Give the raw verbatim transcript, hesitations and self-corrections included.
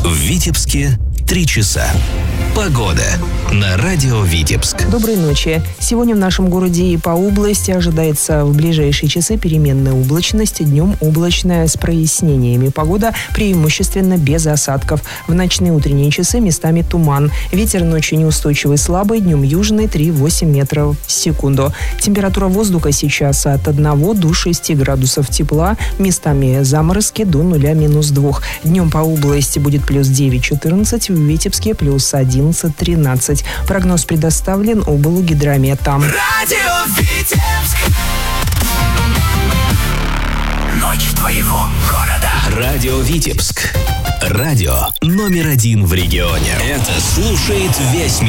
В Витебске три часа. Погода на радио Витебск. Доброй ночи. Сегодня в нашем городе и по области ожидается в ближайшие часы переменная облачность. Днем облачная с прояснениями. Погода преимущественно без осадков. В ночные утренние часы местами туман. Ветер ночью неустойчивый слабый, днем южный три-восемь метров в секунду. Температура воздуха сейчас от одного до шести градусов тепла. Местами заморозки до нуля минус двух. Днем по области будет плюс девять-четырнадцать, в Витебске плюс одиннадцать-тринадцать. Прогноз предоставлен облгидромета. Радио Витебск. Ночь твоего города. Радио Витебск. Радио номер один в регионе. Это слушает весь мир.